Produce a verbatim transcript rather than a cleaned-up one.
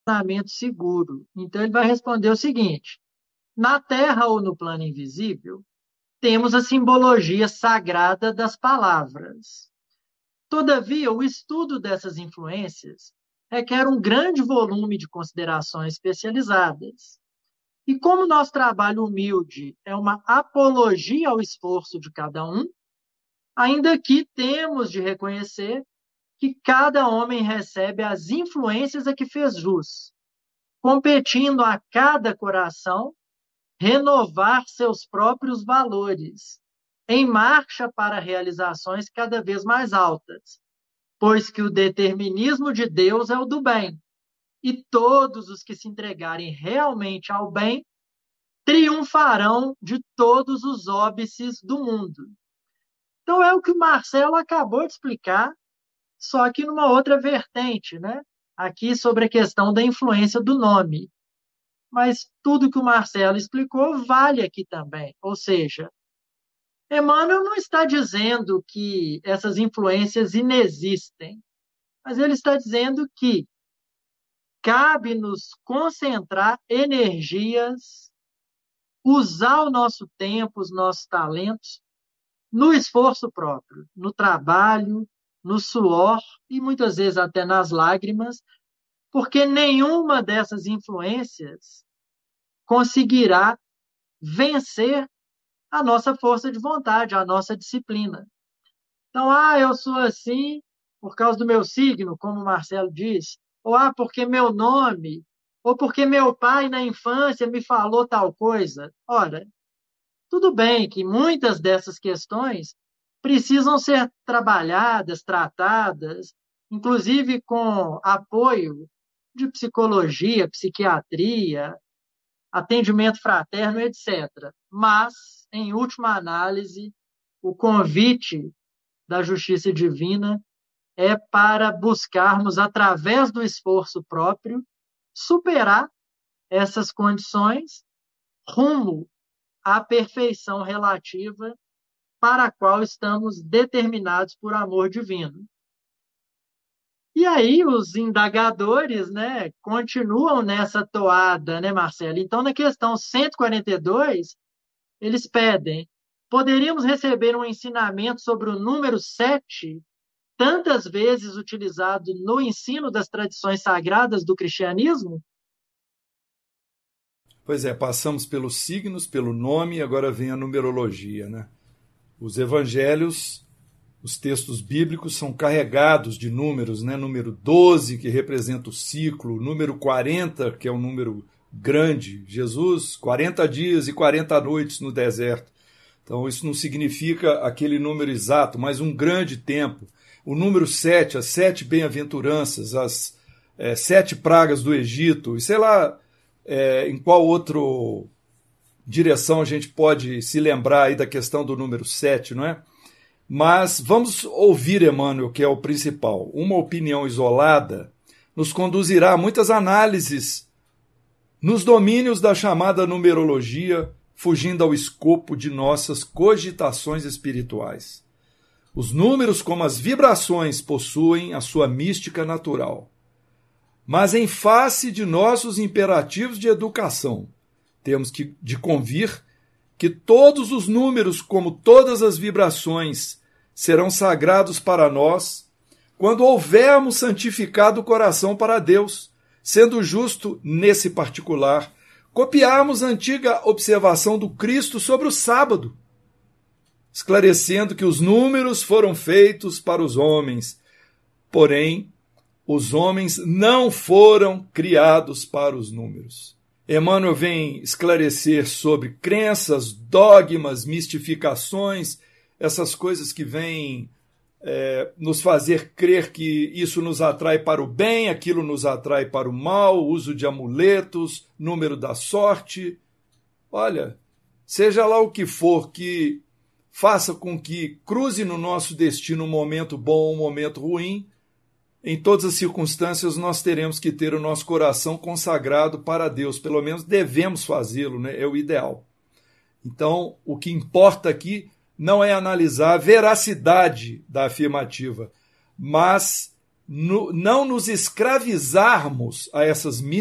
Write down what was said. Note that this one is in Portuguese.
relacionamento seguro. Então, ele vai responder o seguinte: na Terra ou no plano invisível, temos a simbologia sagrada das palavras. Todavia, o estudo dessas influências requer um grande volume de considerações especializadas. E como nosso trabalho humilde é uma apologia ao esforço de cada um, ainda que temos de reconhecer que cada homem recebe as influências a que fez jus, competindo a cada coração renovar seus próprios valores, em marcha para realizações cada vez mais altas, pois que o determinismo de Deus é o do bem, e todos os que se entregarem realmente ao bem triunfarão de todos os óbices do mundo. Então é o que o Marcelo acabou de explicar, só que numa outra vertente, né? Aqui sobre a questão da influência do nome. Mas tudo que o Marcelo explicou vale aqui também. Ou seja, Emmanuel não está dizendo que essas influências inexistem, mas ele está dizendo que cabe-nos concentrar energias, usar o nosso tempo, os nossos talentos, no esforço próprio, no trabalho, no suor e muitas vezes até nas lágrimas, porque nenhuma dessas influências conseguirá vencer a nossa força de vontade, a nossa disciplina. Então, ah, eu sou assim por causa do meu signo, como o Marcelo diz, ou ah, porque meu nome, ou porque meu pai na infância me falou tal coisa. Ora, tudo bem que muitas dessas questões precisam ser trabalhadas, tratadas, inclusive com apoio de psicologia, psiquiatria, atendimento fraterno, etcétera. Mas, em última análise, o convite da justiça divina é para buscarmos, através do esforço próprio, superar essas condições rumo à perfeição relativa para a qual estamos determinados por amor divino. E aí os indagadores, né, continuam nessa toada, né, Marcelo? Então, na questão cento e quarenta e dois, eles pedem: poderíamos receber um ensinamento sobre o número sete, tantas vezes utilizado no ensino das tradições sagradas do cristianismo? Pois é, passamos pelos signos, pelo nome, e agora vem a numerologia, né? Os evangelhos, os textos bíblicos são carregados de números, né? Número doze, que representa o ciclo, número quarenta, que é um número grande. Jesus, quarenta dias e quarenta noites no deserto. Então, isso não significa aquele número exato, mas um grande tempo. O número sete, as sete bem-aventuranças, as é, sete pragas do Egito, e sei lá é, em qual outra direção a gente pode se lembrar aí da questão do número sete, não é? Mas vamos ouvir Emmanuel, que é o principal. Uma opinião isolada nos conduzirá a muitas análises nos domínios da chamada numerologia, fugindo ao escopo de nossas cogitações espirituais. Os números, como as vibrações, possuem a sua mística natural. Mas em face de nossos imperativos de educação, temos que, de convir que todos os números, como todas as vibrações, serão sagrados para nós quando houvermos santificado o coração para Deus, sendo justo, nesse particular, copiarmos a antiga observação do Cristo sobre o sábado, esclarecendo que os números foram feitos para os homens, porém, os homens não foram criados para os números. Emmanuel vem esclarecer sobre crenças, dogmas, mistificações, essas coisas que vêm é, nos fazer crer que isso nos atrai para o bem, aquilo nos atrai para o mal, uso de amuletos, número da sorte. Olha, seja lá o que for que faça com que cruze no nosso destino um momento bom ou um momento ruim, em todas as circunstâncias nós teremos que ter o nosso coração consagrado para Deus, pelo menos devemos fazê-lo, né? É o ideal. Então, o que importa aqui não é analisar a veracidade da afirmativa, mas no, não nos escravizarmos a essas